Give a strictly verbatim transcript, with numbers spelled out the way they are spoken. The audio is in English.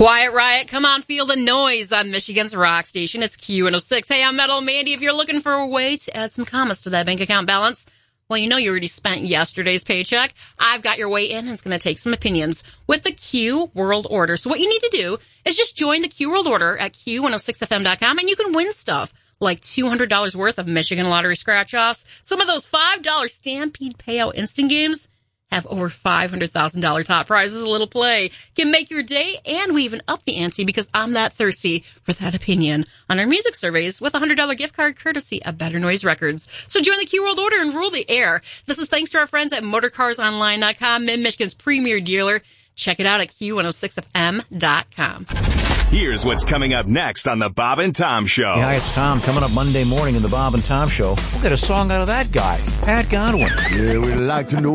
Quiet Riot, come on, feel the noise on Michigan's rock station. It's Q one oh six. Hey, I'm Metal Mandy. If you're looking for a way to add some commas to that bank account balance, well, you know you already spent yesterday's paycheck. I've got your way in, and it's going to take some opinions with the Q World Order. So what you need to do is just join the Q World Order at Q one oh six F M dot com, and you can win stuff like two hundred dollars worth of Michigan Lottery scratch-offs. Some of those five dollar Stampede Payout instant games have over five hundred thousand dollars top prizes. A little play can make your day, and we even up the ante because I'm that thirsty for that opinion on our music surveys with a one hundred dollars gift card courtesy of Better Noise Records. So join the Q World Order and rule the air. This is thanks to our friends at motor cars online dot com, Mid-Michigan's premier dealer. Check it out at Q one oh six F M dot com. Here's what's coming up next on the Bob and Tom Show. Yeah, hi, it's Tom. Coming up Monday morning in the Bob and Tom Show, we'll get a song out of that guy, Pat Godwin. Yeah, we'd like to know